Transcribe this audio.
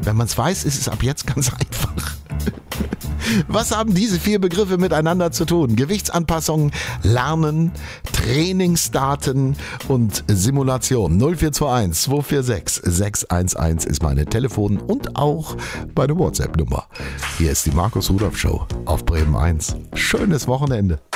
Wenn man es weiß, ist es ab jetzt ganz einfach. Was haben diese 4 Begriffe miteinander zu tun? Gewichtsanpassung, Lernen, Trainingsdaten und Simulation. 0421 246 611 ist meine Telefon- und auch meine WhatsApp-Nummer. Hier ist die Markus Rudolph Show auf Bremen 1. Schönes Wochenende.